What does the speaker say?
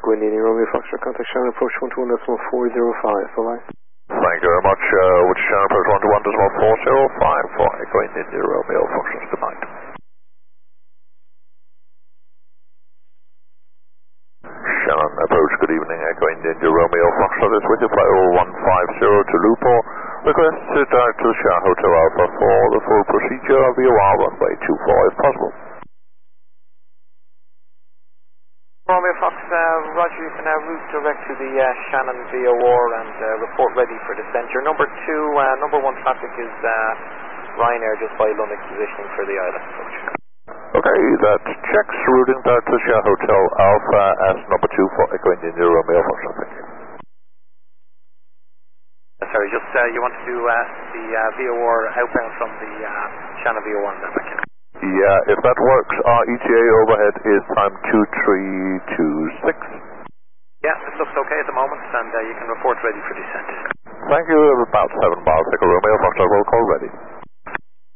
Echo India Romeo Foxtrot, contact Shannon approach 121.405, bye-bye. Thank you very much. Which Shannon approach 121.405 for Echo India Romeo Foxtrot, good night. Shannon approach, good evening. Echo India Romeo Foxtrot is with you, flight 0150 to Lupo. Request to direct to the Shah Hotel Alpha for the full procedure via runway 24 if possible. Romeo Fox, Roger, you can now route direct to the Shannon VOR and report ready for descent. Your number 1 traffic is Ryanair just by London positioning for the island approach. Okay, that checks routing direct to the Shah Hotel Alpha as number 2 for Echo India Romeo Foxtrot, thank you. Sorry, just you want to do the VOR outbound from the Shannon VOR and then back in. Yeah, if that works, our ETA overhead is time 2326. Yeah, it looks okay at the moment, and you can report ready for descent. Thank you, about 7 miles, Echo Romeo Foxtrot, roll call ready.